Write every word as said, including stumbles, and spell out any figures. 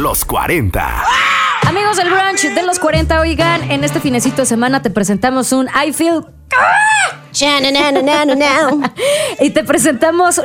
los cuarenta. Amigos del brunch de los cuarenta, oigan, en este finecito de semana te presentamos un I Feel... Y te presentamos